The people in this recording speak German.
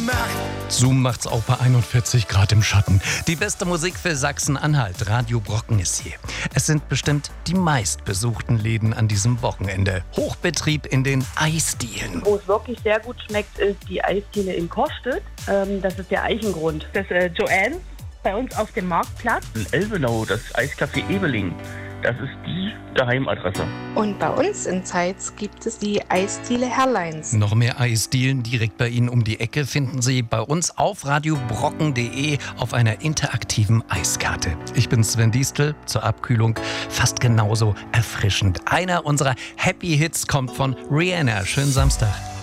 Zoom macht's auch bei 41 Grad im Schatten. Die beste Musik für Sachsen-Anhalt. Radio Brocken ist hier. Es sind bestimmt die meistbesuchten Läden an diesem Wochenende. Hochbetrieb in den Eisdielen. Wo es wirklich sehr gut schmeckt, ist die Eisdiele in Korsted. Das ist der Eichengrund. Das Joanne bei uns auf dem Marktplatz. In Elbenau, das Eiscafé Ebeling. Das ist die Geheimadresse. Und bei uns in Zeitz gibt es die Eisdiele Herrleins. Noch mehr Eisdielen direkt bei Ihnen um die Ecke finden Sie bei uns auf radiobrocken.de auf einer interaktiven Eiskarte. Ich bin Sven Diestel, zur Abkühlung fast genauso erfrischend. Einer unserer Happy Hits kommt von Rihanna. Schönen Samstag.